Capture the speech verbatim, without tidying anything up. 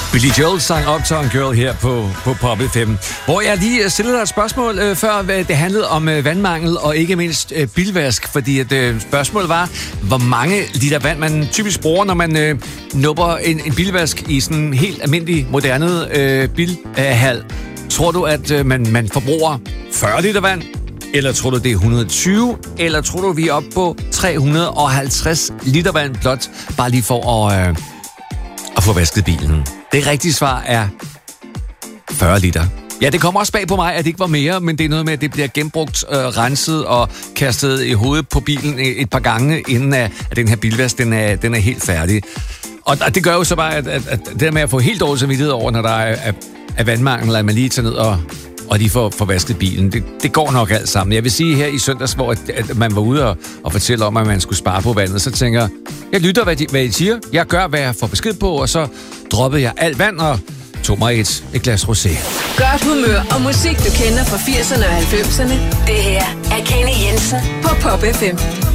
Billy Joel sang Uptown Girl her på, på Pop F M, hvor jeg lige stillede dig et spørgsmål øh, før, det handlede om øh, vandmangel og ikke mindst øh, bilvask, fordi at, øh, spørgsmålet var, hvor mange liter vand man typisk bruger, når man øh, nupper en, en bilvask i sådan en helt almindelig, moderne øh, bilhal. Øh, tror du, at øh, man, man forbruger fyrre liter vand? Eller tror du, det er et hundrede og tyve? Eller tror du, vi er oppe på tre hundrede og halvtreds liter vand blot, bare lige for at, øh, at få vasket bilen? Det rigtige svar er fyrre liter. Ja, det kommer også bag på mig, at det ikke var mere, men det er noget med, at det bliver genbrugt, øh, renset og kastet i hovedet på bilen et par gange, inden at, at den her bilvask, den er, den er helt færdig. Og, og det gør jo så bare, at, at, at det der med at få helt dårligt samvittighed over, når der er, er, er vandmangel, at man lige tager ned og, og lige får, får vasket bilen, det, det går nok alt sammen. Jeg vil sige her i søndags, hvor at, at man var ude og, og fortælle om, at man skulle spare på vandet, så tænker jeg, jeg lytter, hvad, de, hvad I siger, jeg gør, hvad jeg får besked på, og så droppede jeg alt vand og tog mig et, et glas rosé. Godt humør og musik, du kender fra firserne og halvfemserne. Det her er Kenny Jensen på Pop F M.